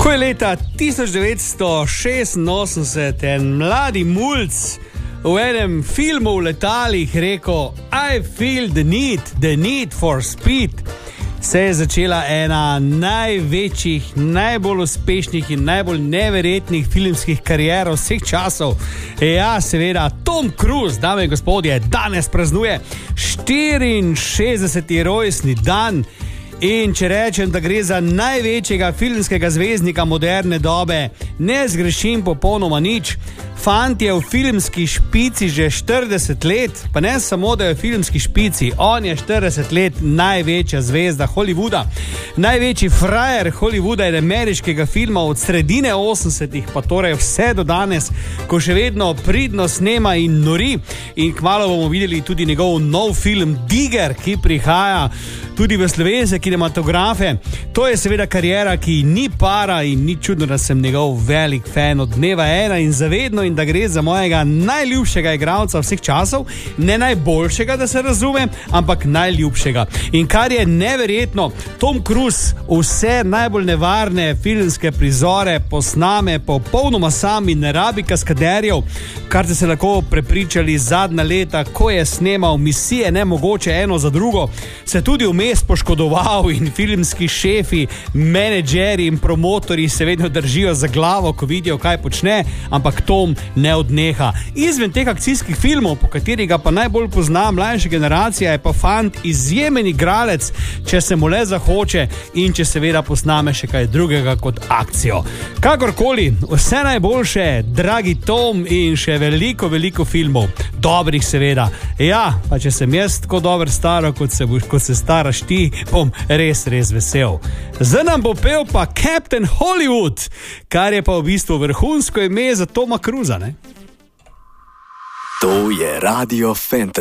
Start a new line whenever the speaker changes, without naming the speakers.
Ko je leta 1986 en mladi mulc v enem filmu v letalih rekel I feel the need for speed, se je začela ena največjih, najbolj uspešnih in najbolj neverjetnih filmskih karier vseh časov. Ja, seveda, Tom Cruise, dame in gospodje, danes praznuje 64. rojstni dan. In če rečem, da gre za največjega filmskega zvezdnika moderne dobe, ne zgrešim popolnoma nič. Fant je v filmski špici že 40 let, pa ne samo, da je v filmski špici, on je 40 let največja zvezda Hollywooda, največji frajer Hollywooda in ameriškega filma od sredine 80-ih, pa torej vse do danes, ko še vedno pridno snema in nori. In kmalu bomo videli tudi njegov nov film Digger, ki prihaja tudi v slovenske kinematografe. To je seveda kariera, ki ni para in ni čudno, da sem njegov velik fan od dneva ena in zavedno in da gre za mojega najljubšega igralca vseh časov, ne najboljšega, da se razume, ampak najljubšega. In kar je neverjetno, Tom Cruise vse najbolj nevarne filmske prizore posname popolnoma sam in ne rabi kaskaderjev, kar ste se lahko prepričali zadnja leta, ko je snemal Misije nemogoče eno za drugo, se tudi vmes poškodoval in filmski šefi, menedžeri in promotori se vedno držijo za glavo, ko vidijo, kaj počne, ampak Tom ne odneha. Izven teh akcijskih filmov, po katerega pa najbolj pozna mlajša generacija, je pa fant izjemen igralec, če se mu le zahoče in če seveda posname še kaj drugega kot akcijo. Kakorkoli, vse najboljše, dragi Tom, in še veliko, veliko filmov, dobrih seveda. Ja, pa če sem jaz tako dober staro, kot se staraš ti, bom res, res vesel. Zdaj nam bo pel pa Captain Hollywood, kar je pa v bistvu vrhunsko ime za Toma Cruisa, ne?
To je Radio Fantasy.